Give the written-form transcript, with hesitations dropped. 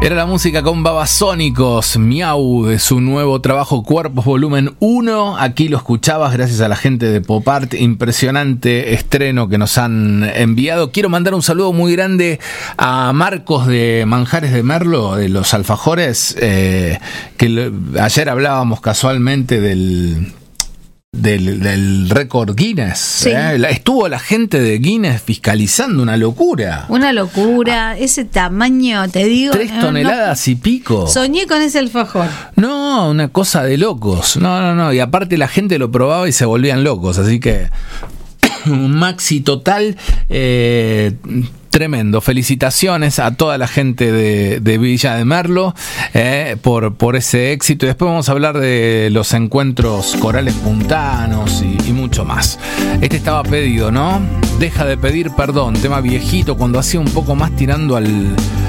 Era la música con Babasónicos, Miau, de su nuevo trabajo Cuerpos Volumen 1. Aquí lo escuchabas gracias a la gente de Pop Art. Impresionante estreno que nos han enviado. Quiero mandar un saludo muy grande a Marcos de Manjares de Merlo, de los alfajores, ayer hablábamos casualmente del récord Guinness. Sí. Estuvo la gente de Guinness fiscalizando, una locura. Una locura, ese tamaño, te digo. 3 toneladas y pico. Soñé con ese alfajor. No, una cosa de locos. No. Y aparte la gente lo probaba y se volvían locos. Así que un maxi total. Tremendo, felicitaciones a toda la gente de Villa de Merlo por ese éxito. Y después vamos a hablar de los encuentros corales puntanos y mucho más. Este estaba pedido, ¿no? Deja de pedir perdón, tema viejito, cuando hacía un poco más tirando al